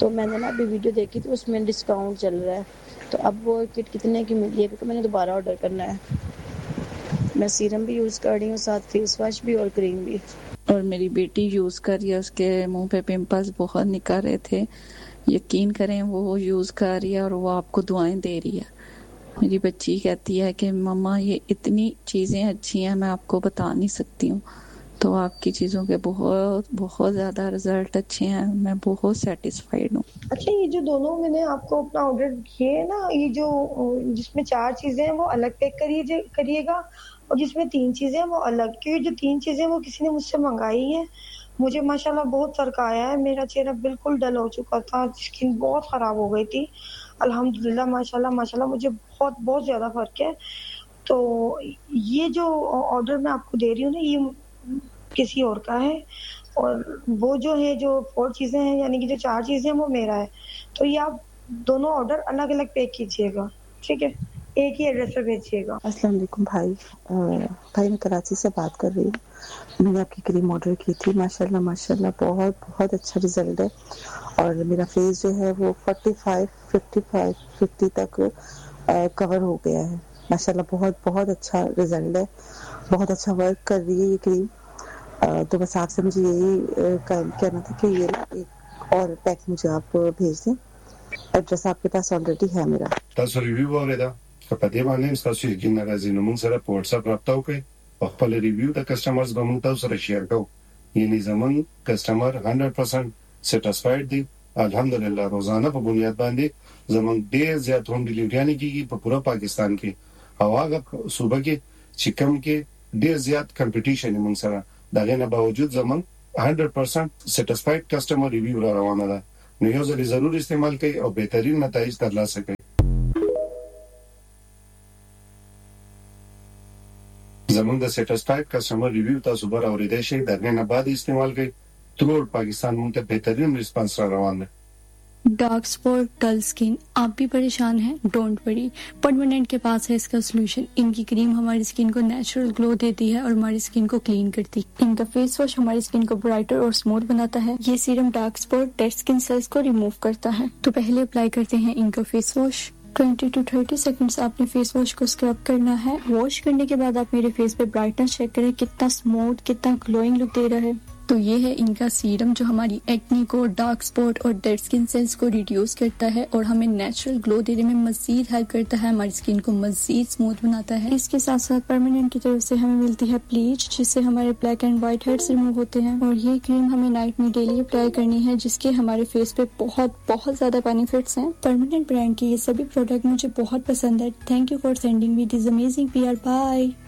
तो मैंने ना अभी वीडियो देखी थी, उसमें डिस्काउंट चल रहा है, तो अब वो किट कितने की मिली है, क्योंकि मैंने दोबारा ऑर्डर करना है। मैं सीरम भी यूज़ कर रही हूँ, साथ फेस वॉश भी और क्रीम भी। और मेरी बेटी यूज़ कर रही है, उसके मुंह पे पिंपल्स बहुत निकल रहे थे। यकीन करें वो यूज़ कर रही है और वो आपको दुआएं दे रही है। मेरी बच्ची कहती है कि मम्मा ये इतनी चीज़ें अच्छी हैं, मैं आपको बता नहीं सकती हूँ। तो आपकी चीज़ों के बहुत बहुत ज़्यादा रिजल्ट अच्छे हैं, मैं बहुत सेटिस्फाइड हूँ। अच्छा, ये जो दोनों मैंने आपको अपना ऑर्डर किए हैं ना, ये जो जिसमें 4 चीजें हैं वो अलग पैक करिएगा, और जिसमें 3 चीजें हैं वो अलग, क्योंकि जो 3 चीजें वो किसी ने मुझसे मंगाई हैं, मुझे माशाल्लाह बहुत फर्क आया है। मेरा चेहरा बिल्कुल डल हो चुका था, स्किन बहुत खराब हो गई थी। अल्हम्दुलिल्लाह माशाल्लाह माशाल्लाह मुझे बहुत बहुत ज्यादा फर्क है। तो ये जो ऑर्डर मैं आपको दे रही हूँ ना, ये किसी और का है, और वो जो है जो 4 चीजें हैं, यानी कि जो 4 चीजें हैं वो मेरा है। तो ये आप दोनों ऑर्डर अलग अलग पैक कीजिएगा, ठीक है, एक ही एड्रेस पे भेजिएगा। अस्सलाम वालेकुम भाई। भाई मैं कराची से बात कर रही हूँ। मैंने आपकी क्रीम ऑर्डर की थी, माशाल्लाह माशाल्लाह बहुत बहुत अच्छा रिजल्ट है, और मेरा फेस जो है वो 45, 55, 50 तक कवर हो गया है। माशाल्लाह बहुत बहुत अच्छा रिजल्ट है, बहुत अच्छा वर्क कर रही है ये क्रीम। तो बस आपसे मुझे यही कहना था कि ये एक और पैक मुझे आप भेज दें। एड्रेस आपके पास ऑलरेडी है मेरा। تاسو ریویو اوریدا په دې باندې تاسو یې کینه راځي نو موږ سره په واتس اپ رابطه وکړئ او خپل ریویو د کسٹمرز به موږ تاسو سره شیر کوو. یعنی زمون کسٹمر 100% سټیسفاید دي الحمدلله. روزانه په بنیاد باندې زمون ډیر زیات ہوم ډیلیوریانه کیږي په پورا پاکستان کې، او هغه صوبه کې چې کوم کې ډیر زیات کمپټیشن موږ سره دغه نه باوجود زمون 100% سټیسفاید کسٹمر ریویو را روانه ده. نو یو ځل ضرور استعمال کړئ او بهترین نتایج ترلاسه کړئ. زمونږ د سټیسفاید کسٹمر ریویو تاسو بر اوریدئ شئ، دغه نه بعد استعمال کړئ. ترور پاکستان مونږ ته بهترین ریسپانس را روان ده. डार्क स्पॉट, डल स्किन, आप भी परेशान हैं? डोंट वरी, परमानेंट के पास है इसका सोल्यूशन। इनकी क्रीम हमारी स्किन को नेचुरल ग्लो देती है और हमारी स्किन को क्लीन करती है। इनका फेस वॉश हमारी स्किन को ब्राइटर और स्मूथ बनाता है। ये serum dark spot, dead skin cells को रिमूव करता है। तो पहले अप्लाई करते हैं इनका फेस वॉश। 20 to 30 सेकंड्स आपने फेस वॉश को स्क्रब करना है। वॉश करने के बाद आप मेरे फेस पे ब्राइटनेस चेक करें, कितना स्मूथ, कितना ग्लोइंग लुक दे रहा है। तो ये है इनका सीरम जो हमारी एक्ने को, डार्क स्पॉट और डेड स्किन सेल्स को रिड्यूस करता है और हमें नेचुरल ग्लो देने में मजीद हेल्प करता है, हमारी स्किन को मजीद स्मूथ बनाता है। इसके साथ साथ परमानेंट की तरफ से हमें मिलती है ब्लीच, जिससे हमारे black and white heads remove होते हैं। और ये क्रीम हमें नाइट में डेली अप्लाई करनी है, जिसके हमारे फेस पे बहुत बहुत ज्यादा बेनिफिट्स हैं। परमानेंट ब्रांड के ये सभी प्रोडक्ट मुझे बहुत पसंद है। Thank you for sending me this amazing PR। Bye.